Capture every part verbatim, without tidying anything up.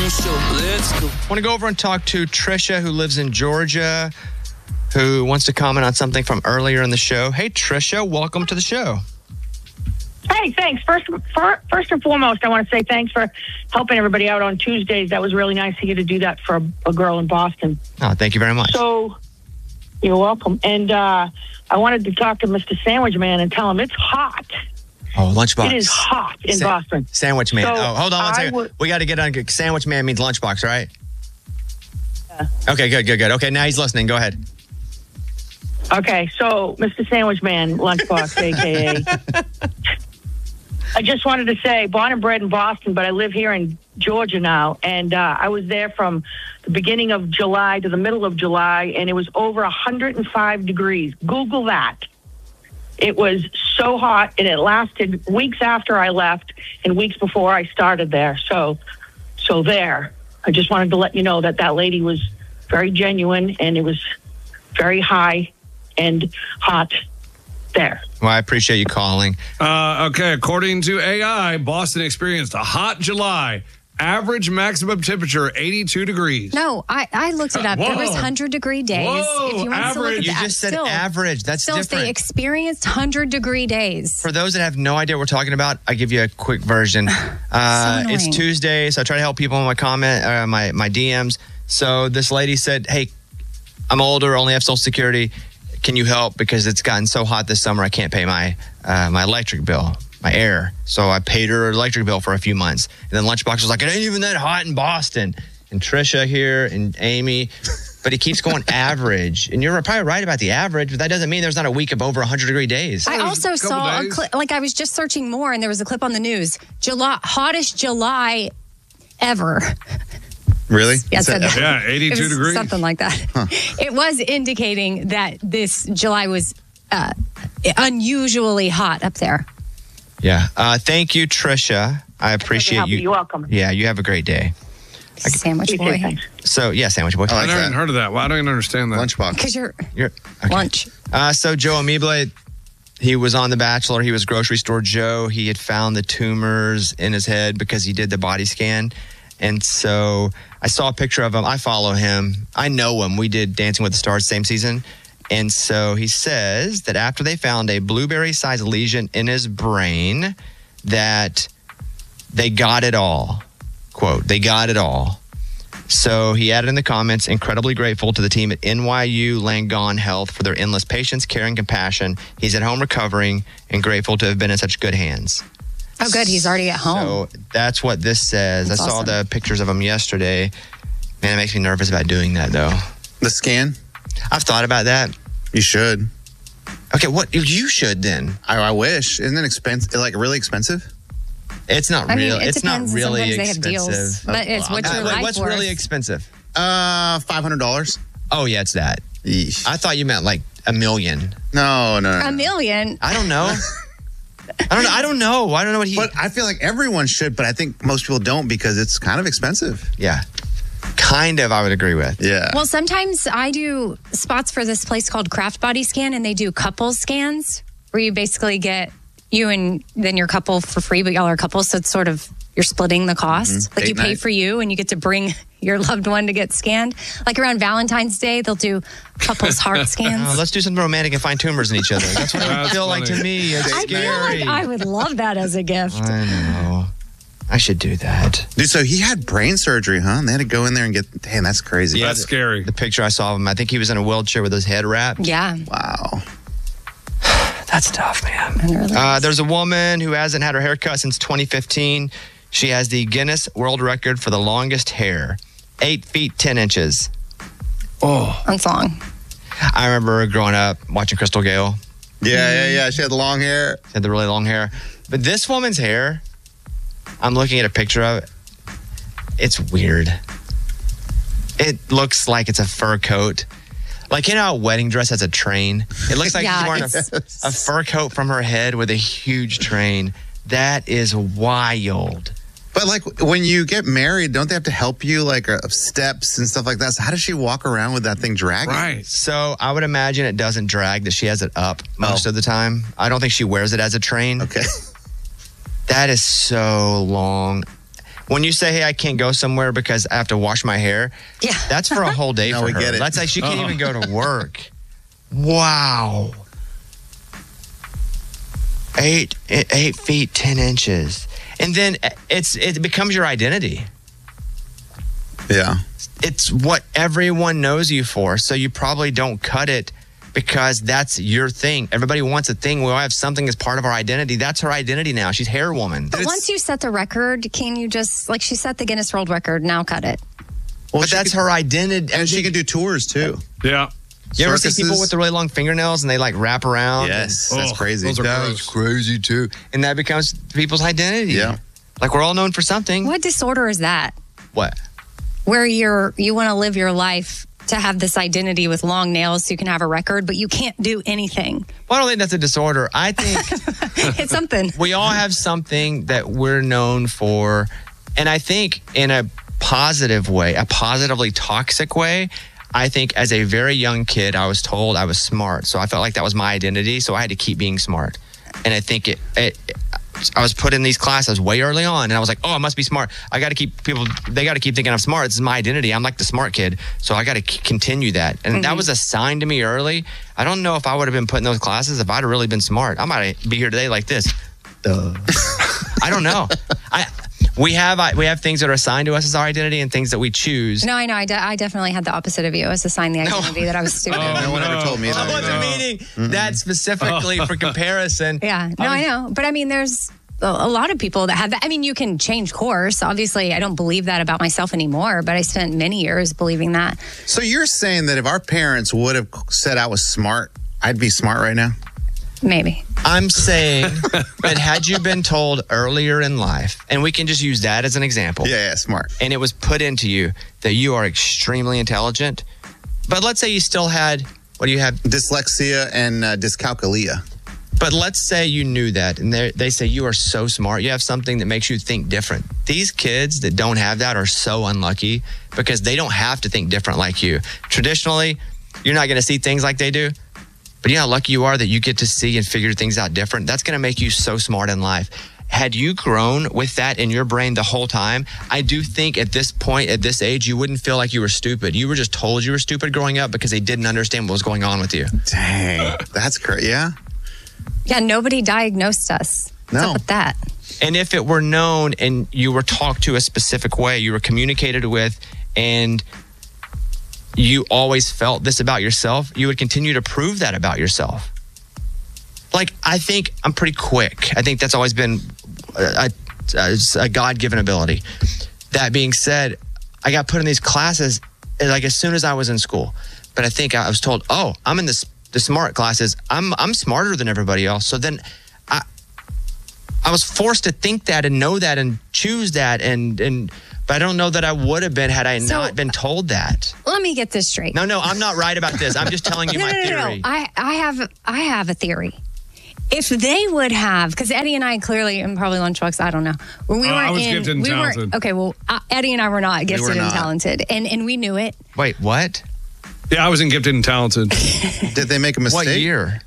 New show, let's go. I want to go over and talk to Trisha, who lives in Georgia, who wants to comment on something from earlier in the show. Hey, Trisha, welcome to the show. Hey, thanks. First, for, first and foremost, I want to say thanks for helping everybody out on Tuesdays. That was really nice of you to do that for a, a girl in Boston. Oh, thank you very much. So, you're welcome. And uh, I wanted to talk to Mister Sandwich Man and tell him it's hot. Oh, Lunchbox. It is hot in Sa- Boston. Sandwich Man. So oh, hold on one I second. would- we got to get on. Sandwich Man means Lunchbox, right? Yeah. Okay, good, good, good. Okay, now he's listening. Go ahead. Okay, so Mister Sandwich Man, Lunchbox, a k a. I just wanted to say, born and bred in Boston, but I live here in Georgia now. And uh, I was there from the beginning of July to the middle of July, and it was over one hundred five degrees. Google that. It was so hot, and it lasted weeks after I left and weeks before I started there. So, so there. I just wanted to let you know that that lady was very genuine, and it was very high and hot there. Well, I appreciate you calling. Uh, okay, according to A I, Boston experienced a hot July. Average maximum temperature, eighty-two degrees. No, I, I looked it up. Whoa. There was one hundred degree days. Whoa, if you want to look average. at You that, just said still, average. That's still, different. they experienced one hundred degree days. For those that have no idea what we're talking about, I give you a quick version. Uh, So it's annoying. Tuesday, so I try to help people in my comment, uh, my my D Ms. So this lady said, "Hey, I'm older, only have Social Security. Can you help? Because it's gotten so hot this summer, I can't pay my uh, my electric bill, my air." So I paid her electric bill for a few months. And then Lunchbox was like, "It ain't even that hot in Boston." And Trisha here and Amy, but he keeps going average. And you're probably right about the average, but that doesn't mean there's not a week of over one hundred degree days. I was also a couple saw a days. clip, like I was just searching more, and there was a clip on the news. July, hottest July ever. Really? Yeah, Is that so that- Yeah, it eighty-two was degrees. something like that. It was indicating that this July was uh, unusually hot up there. Yeah. Uh, thank you, Trisha. I appreciate Help you. You're welcome. Yeah, you have a great day. Sandwich You too, boy. thanks. So, yeah, Sandwich Boy. I I like never even that. heard of that. Well, I don't even understand that. Lunchbox. Because you're You're, okay. lunch. Uh, so, Joe Ameble, he was on The Bachelor. He was grocery store Joe. He had found the tumors in his head because he did the body scan. And so I saw a picture of him. I follow him. I know him. We did Dancing with the Stars same season. And so he says that after they found a blueberry-sized lesion in his brain, that they got it all. Quote, they got it all. So he added in the comments, incredibly grateful to the team at N Y U Langone Health for their endless patience, care, and compassion. He's at home recovering and grateful to have been in such good hands. Oh, good. He's already at home. So that's what this says. That's I saw awesome. the pictures of him yesterday. Man, it makes me nervous about doing that, though. The scan? I've thought about that. You should. Okay, what you should then? I, I wish. Isn't it expensive? Like really expensive? It's not I mean, real. it It's not depends. really Sometimes they have expensive. deals. But it's what's Uh, your wait, life what's worth? really expensive? Uh, five hundred dollars. Oh yeah, it's that. Yeesh. I thought you meant like a million. No, no, no. A million. I don't know. I don't know. I don't know. I don't know what he. But I feel like everyone should, but I think most people don't because it's kind of expensive. Yeah, kind of. I would agree with. Yeah. Well, sometimes I do spots for this place called Craft Body Scan, and they do couples scans where you basically get you and then your couple for free, but y'all are couples, so it's sort of you're splitting the cost. Mm-hmm. Like you Date pay night. for you, and you get to bring your loved one to get scanned. Like around Valentine's Day, they'll do couples heart scans. Uh, let's do something romantic and find tumors in each other. That's what it would That's feel like to funny. me. It's I scary. feel like I would love that as a gift. I know. I should do that. Dude, so he had brain surgery, huh? And they had to go in there and get, damn, that's crazy. That's scary. The picture I saw of him, I think he was in a wheelchair with his head wrapped. Yeah. Wow. That's tough, man. It really Uh, is. there's a woman who hasn't had her hair cut since twenty fifteen. She has the Guinness World Record for the longest hair, eight feet ten inches. Oh, That's long. I remember growing up watching Crystal Gale. Yeah, yeah, yeah. She had long hair. She had the really long hair, but this woman's hair, I'm looking at a picture of it. It's weird. It looks like it's a fur coat. Like, you know, how a wedding dress has a train? It looks like Yeah, she's wearing a, it's- a fur coat from her head with a huge train. That is wild. But like when you get married, don't they have to help you like uh, steps and stuff like that? So how does she walk around with that thing dragging? right. So I would imagine it doesn't drag, that she has it up most Oh. of the time. I don't think she wears it as a train. Okay. That is so long. When you say, hey, I can't go somewhere because I have to wash my hair, Yeah. that's for a whole day No, for we her. get it. That's like she can't Oh. even go to work. Wow. Eight, eight feet, ten inches. And then it's it becomes your identity. Yeah. It's what everyone knows you for. So you probably don't cut it because that's your thing. Everybody wants a thing. We all have something as part of our identity. That's her identity now. She's hair woman. But once you set the record, can you just, like she set the Guinness World Record, now cut it? Well, But she that's could- her identity. And she can do tours too. Yeah. You ever see circuses. people with the really long fingernails and they like wrap around? Yes, Oh, that's crazy. those are That's gross. crazy too. And that becomes people's identity. Yeah. Like we're all known for something. What disorder is that? What? Where you're you want to live your life to have this identity with long nails so you can have a record, but you can't do anything. Well, I don't think that's a disorder. I think It's something. we all have something that we're known for. And I think in a positive way, a positively toxic way, I think as a very young kid, I was told I was smart. So I felt like that was my identity. So I had to keep being smart. And I think it, it I was put in these classes way early on, and I was like, oh, I must be smart. I got to keep people, they got to keep thinking I'm smart. This is my identity. I'm like the smart kid. So I got to c- continue that. And that was a sign to me early. I don't know if I would have been put in those classes if I'd have really been smart. I might be here today like this. Duh. I don't know. I we have I, we have things that are assigned to us as our identity and things that we choose. No, I know. I, de- I definitely had the opposite of you. I was assigned the identity that I was stupid. Oh, No one no. ever told me I that. wasn't No. meaning that specifically for comparison. Yeah, no, I, know. But I mean, there's a, a lot of people that have that. I mean, you can change course. Obviously, I don't believe that about myself anymore, but I spent many years believing that. So you're saying that if our parents would have said I was smart, I'd be smart right now? Maybe. I'm saying that had you been told earlier in life, and we can just use that as an example, Yeah, yeah, smart. and it was put into you that you are extremely intelligent, but let's say you still had, what do you have? Dyslexia and uh, dyscalculia. But let's say you knew that, and they they say you are so smart. You have something that makes you think different. These kids that don't have that are so unlucky because they don't have to think different like you. Traditionally, you're not going to see things like they do. But you know how lucky you are that you get to see and figure things out different? That's going to make you so smart in life. Had you grown with that in your brain the whole time, I do think at this point, at this age, you wouldn't feel like you were stupid. You were just told you were stupid growing up because they didn't understand what was going on with you. Dang, that's great. Yeah. Yeah, nobody diagnosed us. What's No. up with that? And if it were known and you were talked to a specific way, you were communicated with, and you always felt this about yourself, you would continue to prove that about yourself. Like, I think I'm pretty quick. I think that's always been a, a, a God-given ability. That being said, I got put in these classes like as soon as I was in school. But I think I was told, oh, I'm in this, the smart classes. I'm I'm smarter than everybody else. So then I I was forced to think that and know that and choose that. And, and but I don't know that I would have been had I So- not been told that. Let me get this straight. No, no, I'm not right about this. I'm just telling you no, my no, no, theory. no. I, I have I have a theory. If they would have, because Eddie and I clearly, and probably Lunchbox, I don't know. When we Uh, were I was in, gifted and we were talented. okay. Well, uh, Eddie and I were not gifted were and not. talented, and and we knew it. Wait, what? Yeah, I was in gifted and talented. Did they make a mistake? What year?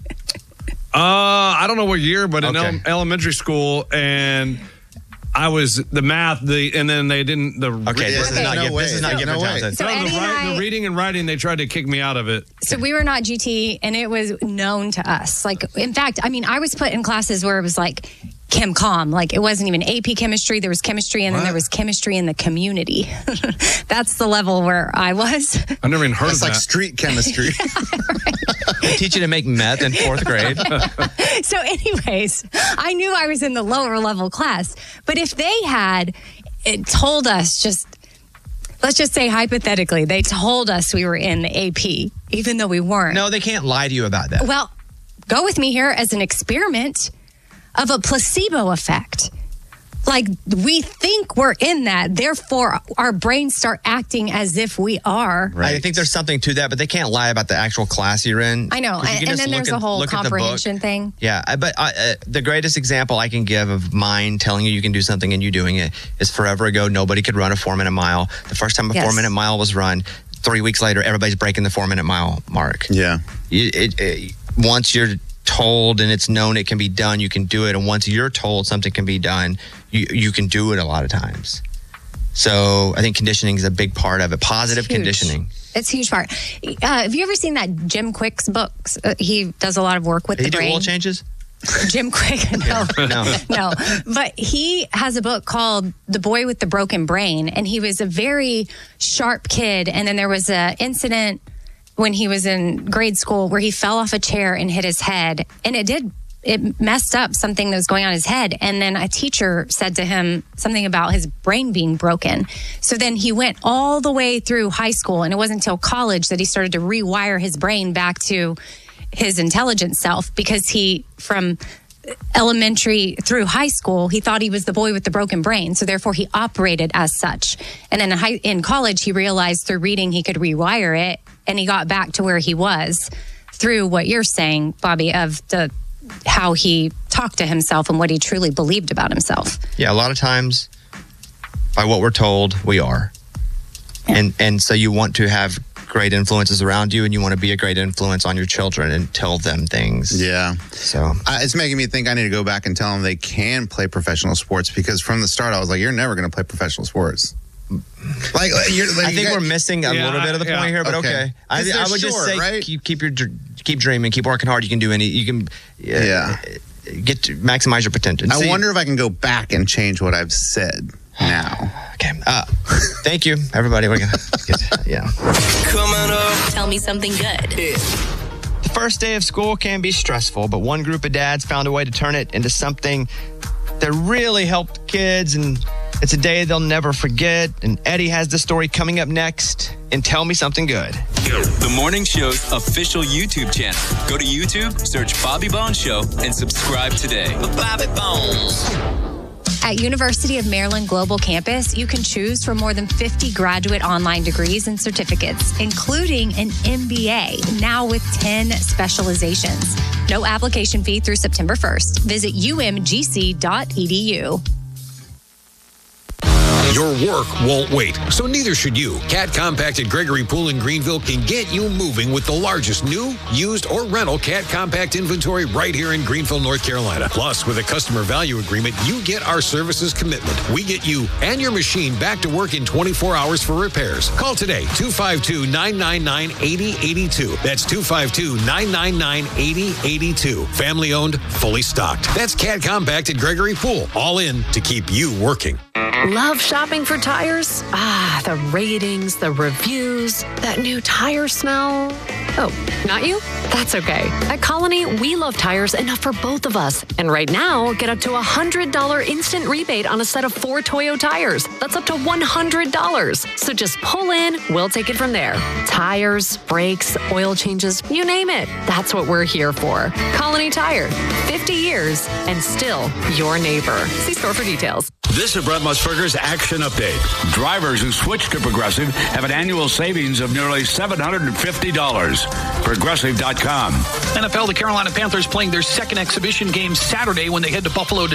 Uh, I don't know what year, but in Okay. ele- elementary school, and I was the math, the and then they didn't the Okay, this is Okay. not No gift. This is way. not Yeah, gift no and way. talented. So no, Eddie the, and write- I- the reading and writing, they tried to kick me out of it. So we were not G T, and it was known to us. Like, in fact, I mean, I was put in classes where it was like Chem Com. Like, it wasn't even A P chemistry. There was chemistry, and then there was chemistry in the community. That's the level where I was. I've never even heard That's of like that. street chemistry. They teach you to make meth in fourth grade. So, anyways, I knew I was in the lower level class. But if they had it told us just, let's just say hypothetically, they told us we were in the A P, even though we weren't. No, they can't lie to you about that. Well, go with me here as an experiment of a placebo effect. Like, we think we're in that, therefore our brains start acting as if we are. Right. I think there's something to that, but they can't lie about the actual class you're in. I know. 'Cause you And, can and just then look there's at- a whole look at the book. comprehension thing. Yeah, I- but I, uh, the greatest example I can give of mine telling you you can do something and you doing it is forever ago, nobody could run a four minute mile. The first time a Yes. four minute mile was run, three weeks later, everybody's breaking the four minute mile mark. Yeah. You- it- it- once you're told and it's known it can be done, you can do it. And once you're told something can be done, you, you can do it a lot of times. So I think conditioning is a big part of it. Positive Huge. conditioning. It's a huge part. Uh, have you ever seen that Jim Quick's books? Uh, he does a lot of work with Did the he do brain. oil changes? Jim Quick, no, No. no. But he has a book called The Boy with the Broken Brain, and he was a very sharp kid. And then there was an incident when he was in grade school where he fell off a chair and hit his head, and it did. It messed up something that was going on in his head. And then a teacher said to him something about his brain being broken. So then he went all the way through high school, and it wasn't until college that he started to rewire his brain back to his intelligent self, because he, from elementary through high school, he thought he was the boy with the broken brain. So therefore he operated as such. And then in, high, in college, he realized through reading he could rewire it, and he got back to where he was through what you're saying, Bobby, of the how he talked to himself and what he truly believed about himself. Yeah, a lot of times by what we're told, we are. Yeah. And and so you want to have great influences around you, and you want to be a great influence on your children and tell them things. Yeah. So Uh, it's making me think I need to go back and tell them they can play professional sports, because from the start I was like, you're never going to play professional sports. Like, you're, like I you think got- we're missing a Yeah, little bit of the yeah. point here, but Okay. okay. I, 'Cause they're I would just short, say right? keep, keep your dr- keep dreaming, keep working hard. You can do any. You can uh, Yeah. get to maximize your potential. I See- wonder if I can go back and change what I've said now. Okay. Uh, thank you, everybody. We're gonna get, yeah. Coming up. Tell me something good. The first day of school can be stressful, but one group of dads found a way to turn it into something that really helped kids, and it's a day they'll never forget. And Eddie has the story coming up next in Tell Me Something Good. The morning show's official YouTube channel. Go to YouTube, search Bobby Bones Show, and subscribe today. Bobby Bones. At University of Maryland Global Campus, you can choose from more than fifty graduate online degrees and certificates, including an M B A, now with ten specializations. No application fee through September first. Visit u m g c dot e d u. Your work won't wait, so neither should you. Cat Compact at Gregory Pool in Greenville can get you moving with the largest new, used, or rental Cat Compact inventory right here in Greenville, North Carolina. Plus, with a customer value agreement, you get our services commitment. We get you and your machine back to work in twenty-four hours for repairs. Call today, two five two, nine nine nine, eight zero eight two. That's two five two, nine nine nine, eight zero eight two. Family owned, fully stocked. That's Cat Compact at Gregory Pool. All in to keep you working. Love shopping for tires? Ah, the ratings, the reviews, that new tire smell. Oh, not you? That's okay. At Colony, we love tires enough for both of us. And right now, get up to a one hundred dollars instant rebate on a set of four Toyo tires. That's up to one hundred dollars. So just pull in, we'll take it from there. Tires, brakes, oil changes, you name it. That's what we're here for. Colony Tire. fifty years and still your neighbor. See store for details. This is Brett Musburger's Action Update. Drivers who switch to Progressive have an annual savings of nearly seven hundred fifty dollars. Progressive dot com. N F L, the Carolina Panthers playing their second exhibition game Saturday when they head to Buffalo to